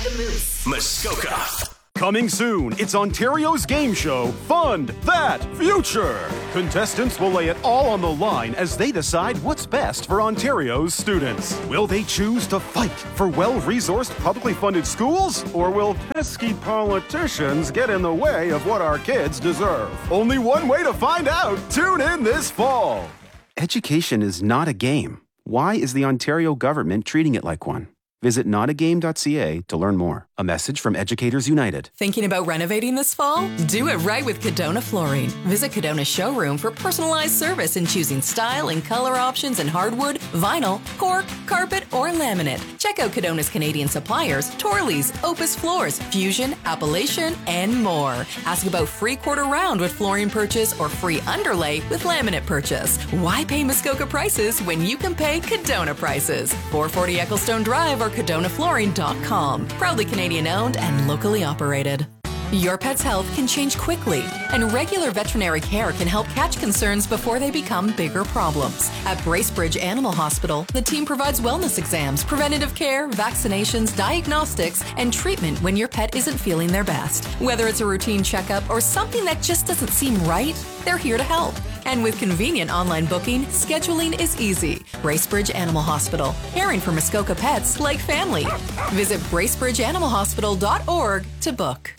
the Moose. Muskoka. Coming soon, it's Ontario's game show, Fund That Future. Contestants will lay it all on the line as they decide what's best for Ontario's students. Will they choose to fight for well-resourced, publicly funded schools? Or will pesky politicians get in the way of what our kids deserve? Only one way to find out. Tune in this fall. Education is not a game. Why is the Ontario government treating it like one? Visit notagame.ca to learn more. A message from Educators United. Thinking about renovating this fall? Do it right with Cadona Flooring. Visit Cadona's showroom for personalized service in choosing style and color options in hardwood, vinyl, cork, carpet, or laminate. Check out Cadona's Canadian suppliers, Torley's, Opus Floors, Fusion, Appellation, and more. Ask about free quarter round with flooring purchase or free underlay with laminate purchase. Why pay Muskoka prices when you can pay Cadona prices? 440 Ecclestone Drive or CadonaFlooring.com. Proudly Canadian owned and locally operated. Your pet's health can change quickly, and regular veterinary care can help catch concerns before they become bigger problems. At Bracebridge Animal Hospital, the team provides wellness exams, preventative care, vaccinations, diagnostics, and treatment when your pet isn't feeling their best. Whether it's a routine checkup or something that just doesn't seem right, they're here to help. And with convenient online booking, scheduling is easy. Bracebridge Animal Hospital, caring for Muskoka pets like family. Visit bracebridgeanimalhospital.org to book.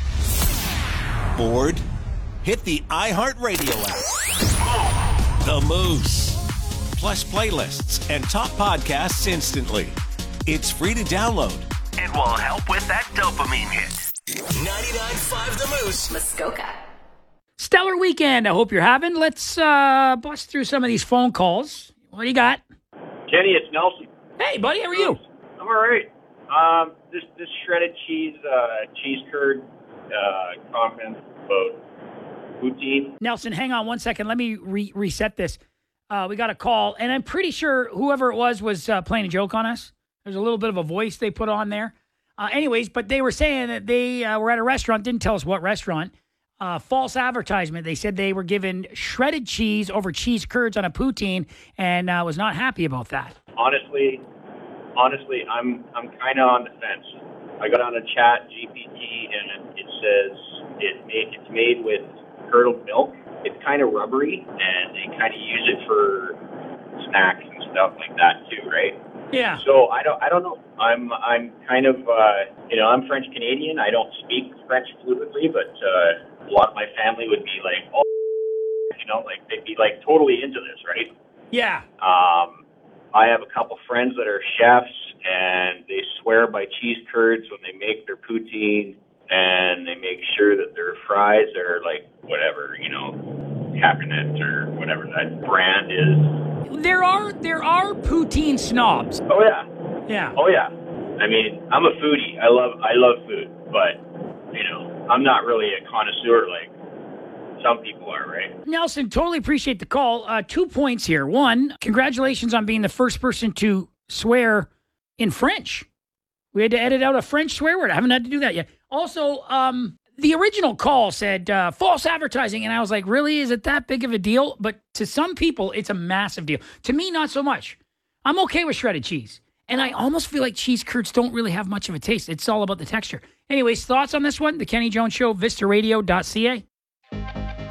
Bored? Hit the iHeartRadio app. The Moose. Plus playlists and top podcasts instantly. It's free to download. It will help with that dopamine hit. 99.5 The Moose. Muskoka. Stellar weekend I hope you're having. Let's bust through some of these phone calls. What do you got? Kenny, it's Nelson. Hey, buddy, how are you? I'm all right. This shredded cheese curd comment about poutine. Nelson, hang on one second. Let me reset this. We got a call, and I'm pretty sure whoever it was playing a joke on us. There's a little bit of a voice they put on there. Anyways, but they were saying that they were at a restaurant, didn't tell us what restaurant. False advertisement. They said they were given shredded cheese over cheese curds on a poutine, and was not happy about that. Honestly, I'm kind of on the fence. I got on a chat GPT, and it says it's made with curdled milk. It's kind of rubbery, and they kind of use it for snacks and stuff like that too, right? Yeah. So I don't know. I'm kind of I'm French Canadian. I don't speak French fluently, but a lot of my family would be like, oh, they'd be like totally into this, right? Yeah. I have a couple friends that are chefs, and they swear by cheese curds when they make their poutine, and they make sure that their fries are like whatever, Cabernet or whatever that brand is. There are poutine snobs. Oh yeah. Yeah. Oh yeah. I mean, I'm a foodie. I love food, but I'm not really a connoisseur like some people are, right? Nelson, totally appreciate the call. 2 points here. One, congratulations on being the first person to swear in French. We had to edit out a French swear word. I haven't had to do that yet. Also, the original call said false advertising, and I was like, really? Is it that big of a deal? But to some people, it's a massive deal. To me, not so much. I'm okay with shredded cheese. And I almost feel like cheese curds don't really have much of a taste. It's all about the texture. Anyways, thoughts on this one? The Kenny Jones Show, vistaradio.ca.